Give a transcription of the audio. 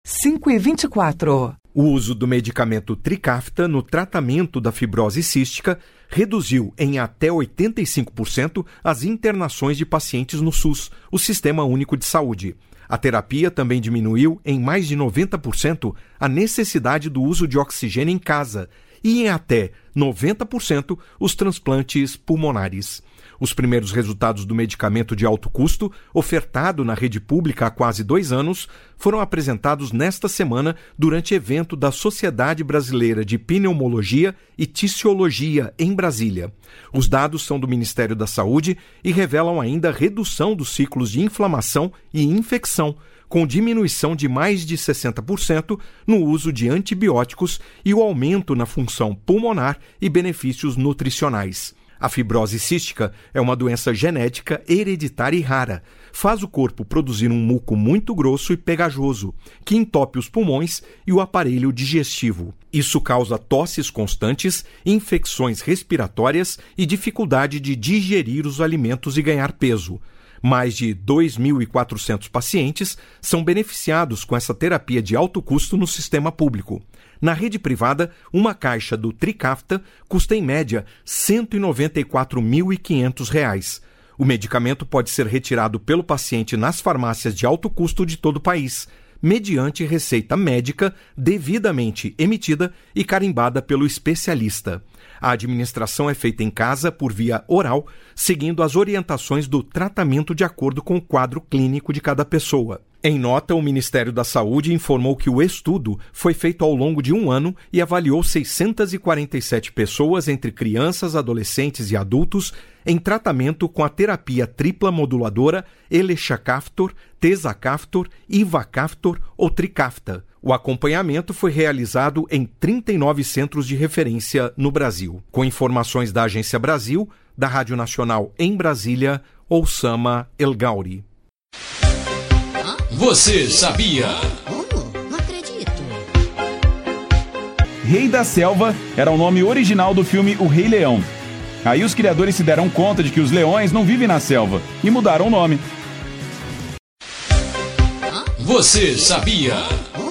5h24. O uso do medicamento Trikafta no tratamento da fibrose cística reduziu em até 85% as internações de pacientes no SUS, o Sistema Único de Saúde. A terapia também diminuiu em mais de 90% a necessidade do uso de oxigênio em casa e em até 90% os transplantes pulmonares. Os primeiros resultados do medicamento de alto custo, ofertado na rede pública há quase 2 anos, foram apresentados nesta semana durante evento da Sociedade Brasileira de Pneumologia e Tisiologia, em Brasília. Os dados são do Ministério da Saúde e revelam ainda a redução dos ciclos de inflamação e infecção, com diminuição de mais de 60% no uso de antibióticos e o aumento na função pulmonar e benefícios nutricionais. A fibrose cística é uma doença genética hereditária e rara. Faz o corpo produzir um muco muito grosso e pegajoso, que entope os pulmões e o aparelho digestivo. Isso causa tosses constantes, infecções respiratórias e dificuldade de digerir os alimentos e ganhar peso. Mais de 2.400 pacientes são beneficiados com essa terapia de alto custo no sistema público. Na rede privada, uma caixa do Trikafta custa em média R$ 194.500. O medicamento pode ser retirado pelo paciente nas farmácias de alto custo de todo o país, mediante receita médica devidamente emitida e carimbada pelo especialista. A administração é feita em casa por via oral, seguindo as orientações do tratamento de acordo com o quadro clínico de cada pessoa. Em nota, o Ministério da Saúde informou que o estudo foi feito ao longo de 1 ano e avaliou 647 pessoas entre crianças, adolescentes e adultos em tratamento com a terapia tripla moduladora Elexacaftor, Tezacaftor, Ivacaftor ou Trikafta. O acompanhamento foi realizado em 39 centros de referência no Brasil. Com informações da Agência Brasil, da Rádio Nacional em Brasília, Oussama El Gauri. Você sabia? Não acredito. Rei da Selva era o nome original do filme O Rei Leão. Aí os criadores se deram conta de que os leões não vivem na selva e mudaram o nome. Você sabia?